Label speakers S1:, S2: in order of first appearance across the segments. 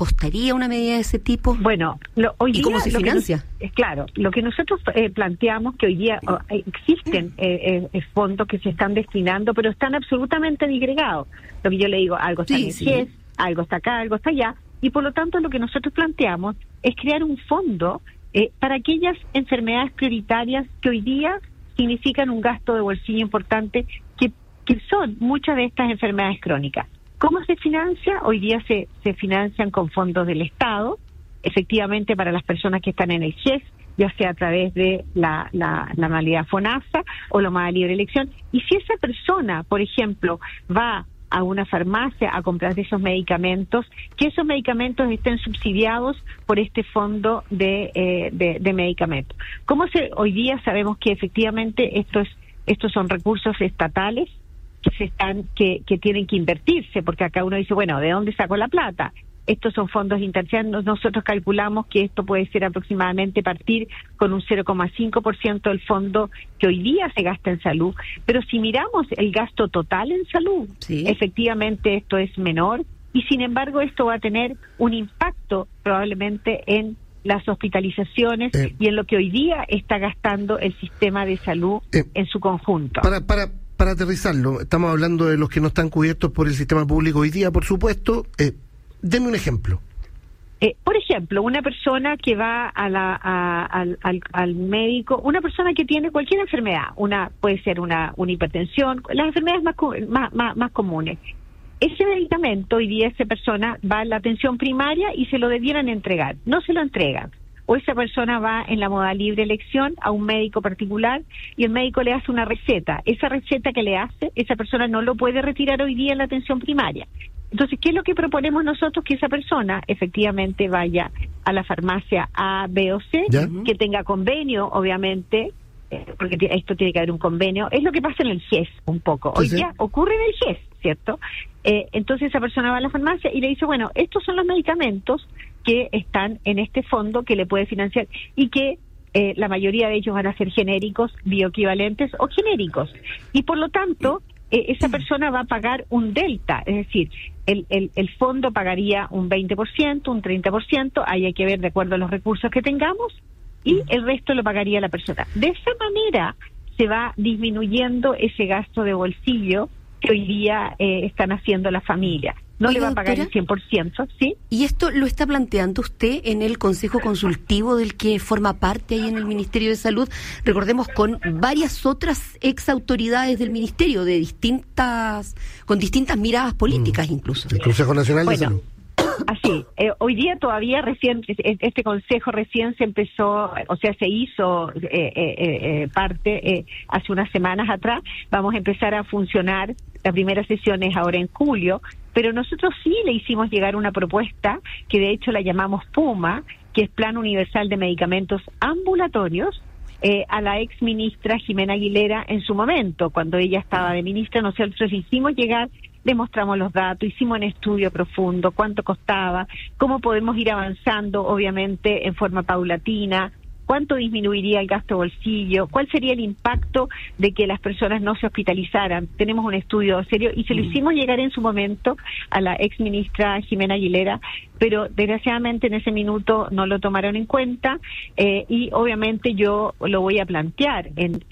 S1: costaría una medida de ese tipo?
S2: Bueno, hoy día...
S1: ¿Y cómo se financia?
S2: Claro, lo que nosotros planteamos, que hoy día existen fondos que se están destinando, pero están absolutamente disgregados. Lo que yo le digo, algo está en el GES, algo está acá, algo está allá, y por lo tanto lo que nosotros planteamos es crear un fondo para aquellas enfermedades prioritarias que hoy día significan un gasto de bolsillo importante, que son muchas de estas enfermedades crónicas. ¿Cómo se financia? Hoy día se financian con fondos del Estado, efectivamente para las personas que están en el GES, ya sea a través de la modalidad FONASA o la modalidad libre elección. Y si esa persona, por ejemplo, va a una farmacia a comprar esos medicamentos, que esos medicamentos estén subsidiados por este fondo de medicamentos. Hoy día sabemos que efectivamente estos son recursos estatales que tienen que invertirse, porque acá uno dice, bueno, ¿de dónde sacó la plata? Estos son fondos internacionales. Nosotros calculamos que esto puede ser aproximadamente partir con un 0,5% del fondo que hoy día se gasta en salud. Pero si miramos el gasto total en salud, efectivamente esto es menor, y sin embargo esto va a tener un impacto probablemente en las hospitalizaciones y en lo que hoy día está gastando el sistema de salud en su conjunto.
S3: Para aterrizarlo, estamos hablando de los que no están cubiertos por el sistema público hoy día, por supuesto. Deme un ejemplo.
S2: Por ejemplo, una persona que va al médico, una persona que tiene cualquier enfermedad, puede ser una hipertensión, las enfermedades más comunes. Ese medicamento, hoy día esa persona va a la atención primaria y se lo debieran entregar, no se lo entregan. O esa persona va en la modalidad libre elección a un médico particular y el médico le hace una receta. Esa receta que le hace, esa persona no lo puede retirar hoy día en la atención primaria. Entonces, ¿qué es lo que proponemos nosotros? Que esa persona efectivamente vaya a la farmacia A, B o C, que tenga convenio, obviamente, porque esto tiene que haber un convenio. Es lo que pasa en el GES un poco. Hoy ya ocurre en el GES, ¿cierto? Entonces esa persona va a la farmacia y le dice, bueno, estos son los medicamentos que están en este fondo que le puede financiar y que la mayoría de ellos van a ser genéricos, bioequivalentes o genéricos. Y por lo tanto, esa persona va a pagar un delta, es decir, el fondo pagaría un 20%, un 30%, ahí hay que ver de acuerdo a los recursos que tengamos, y el resto lo pagaría la persona. De esa manera se va disminuyendo ese gasto de bolsillo que hoy día están haciendo las familias. No le va a pagar el 100%, ¿sí?
S1: ¿Y esto lo está planteando usted en el Consejo Consultivo del que forma parte ahí en el Ministerio de Salud? Recordemos, con varias otras ex autoridades del Ministerio, con distintas miradas políticas incluso.
S3: El Consejo Nacional de Salud.
S2: Así, hoy día todavía este consejo recién se empezó, o sea, se hizo parte hace unas semanas atrás. Vamos a empezar a funcionar, la primera sesión es ahora en julio, pero nosotros sí le hicimos llegar una propuesta que de hecho la llamamos PUMA, que es Plan Universal de Medicamentos Ambulatorios, a la ex ministra Jimena Aguilera en su momento, cuando ella estaba de ministra. Nosotros le hicimos llegar, demostramos los datos, hicimos un estudio profundo, cuánto costaba, cómo podemos ir avanzando, obviamente, en forma paulatina, cuánto disminuiría el gasto de bolsillo, cuál sería el impacto de que las personas no se hospitalizaran. Tenemos un estudio serio y se lo hicimos llegar en su momento a la ex ministra Jimena Aguilera, pero desgraciadamente en ese minuto no lo tomaron en cuenta, y obviamente yo lo voy a plantear en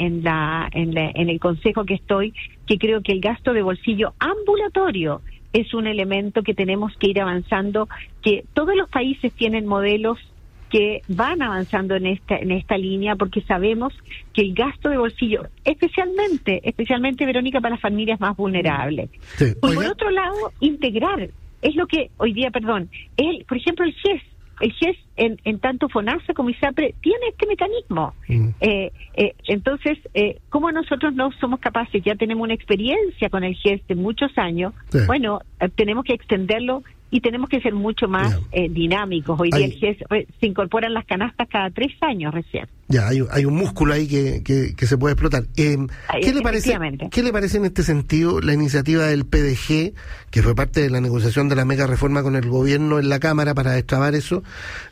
S2: el consejo que estoy, que creo que el gasto de bolsillo ambulatorio es un elemento que tenemos que ir avanzando, que todos los países tienen modelos que van avanzando en esta línea, porque sabemos que el gasto de bolsillo, especialmente Verónica, para las familias más vulnerables. Sí. Por otro lado, integrar, es lo que hoy día, por ejemplo, el GES en tanto FONASA como ISAPRE tiene este mecanismo. Entonces, como nosotros no somos capaces, ya tenemos una experiencia con el GES de muchos años, bueno, tenemos que extenderlo y tenemos que ser mucho más dinámicos. Hoy día el GES se incorporan las canastas cada 3 años recién.
S3: Ya, hay un músculo ahí que se puede explotar. ¿Qué le parece en este sentido la iniciativa del PDG, que fue parte de la negociación de la mega reforma con el gobierno en la Cámara para destrabar eso,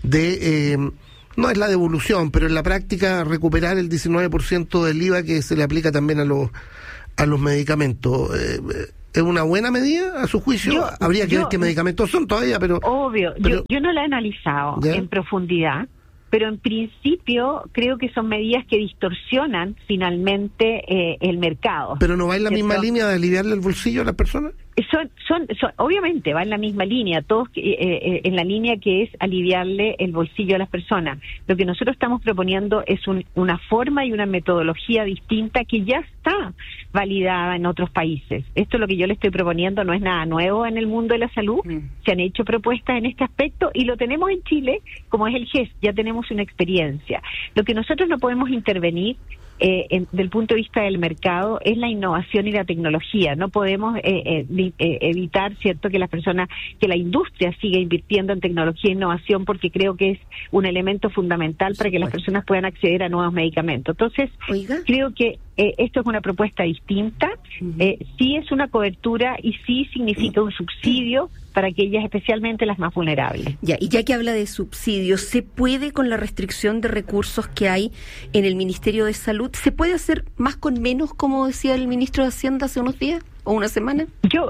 S3: no es la devolución, pero en la práctica recuperar el 19% del IVA que se le aplica también a los medicamentos? ¿Es una buena medida a su juicio? Habría que ver qué medicamentos son todavía, pero...
S2: Obvio, yo no la he analizado en profundidad, pero en principio creo que son medidas que distorsionan finalmente el mercado.
S3: ¿Pero no va en la misma línea de aliviarle el bolsillo a las personas?
S2: Son obviamente va en la misma línea, todos en la línea que es aliviarle el bolsillo a las personas. Lo que nosotros estamos proponiendo es una forma y una metodología distinta que ya está validada en otros países. Esto es lo que yo le estoy proponiendo, no es nada nuevo en el mundo de la salud. Se han hecho propuestas en este aspecto y lo tenemos en Chile, como es el GES, ya tenemos una experiencia. Lo que nosotros no podemos intervenir del punto de vista del mercado es la innovación y la tecnología. No podemos evitar, cierto, que la industria siga invirtiendo en tecnología e innovación, porque creo que es un elemento fundamental para que las personas puedan acceder a nuevos medicamentos. Entonces, creo que esto es una propuesta distinta, sí es una cobertura y sí significa un subsidio para aquellas, especialmente las más vulnerables.
S1: Y ya que habla de subsidios, ¿se puede, con la restricción de recursos que hay en el Ministerio de Salud, se puede hacer más con menos, como decía el ministro de Hacienda hace unos días o una semana?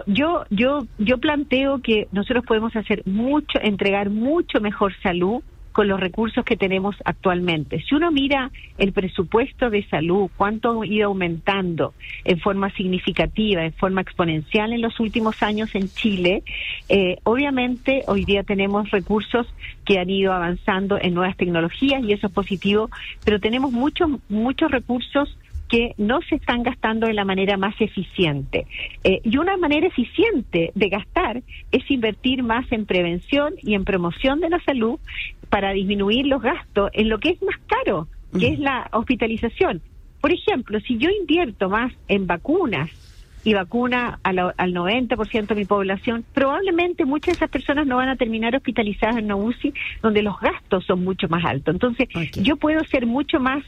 S2: Yo planteo que nosotros podemos hacer mucho, entregar mucho mejor salud con los recursos que tenemos actualmente. Si uno mira el presupuesto de salud, cuánto ha ido aumentando en forma significativa, en forma exponencial en los últimos años en Chile, obviamente hoy día tenemos recursos que han ido avanzando en nuevas tecnologías y eso es positivo, pero tenemos muchos recursos que no se están gastando de la manera más eficiente. Y una manera eficiente de gastar es invertir más en prevención y en promoción de la salud para disminuir los gastos en lo que es más caro, que es la hospitalización. Por ejemplo, si yo invierto más en vacunas y vacuna al 90% de mi población, probablemente muchas de esas personas no van a terminar hospitalizadas en una UCI, donde los gastos son mucho más altos. Entonces, yo puedo ser mucho más,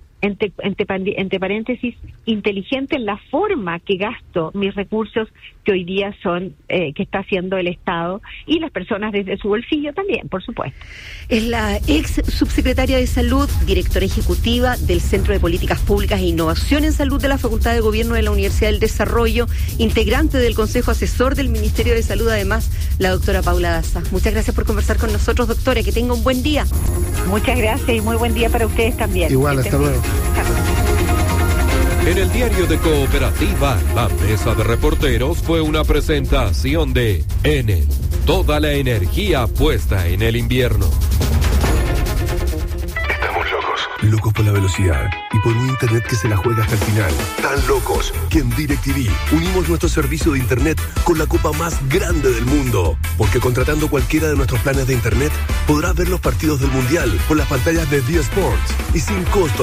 S2: entre paréntesis, inteligente en la forma que gasto mis recursos, que hoy día son, que está haciendo el Estado y las personas desde su bolsillo también, por supuesto.
S1: Es la ex subsecretaria de Salud, directora ejecutiva del Centro de Políticas Públicas e Innovación en Salud de la Facultad de Gobierno de la Universidad del Desarrollo, integrante del Consejo Asesor del Ministerio de Salud, además, la doctora Paula Daza. Muchas gracias por conversar con nosotros, doctora, que tenga un buen día.
S2: Muchas gracias y muy buen día para ustedes también.
S3: Igual, hasta luego.
S4: En el diario de Cooperativa, la mesa de reporteros fue una presentación de Enel. Toda la energía puesta en el invierno.
S5: Estamos locos. Locos por la velocidad y por un internet que se la juega hasta el final. Tan locos que en DirecTV unimos nuestro servicio de internet con la copa más grande del mundo. Porque contratando cualquiera de nuestros planes de internet, podrás ver los partidos del Mundial por las pantallas de D Sports y sin costo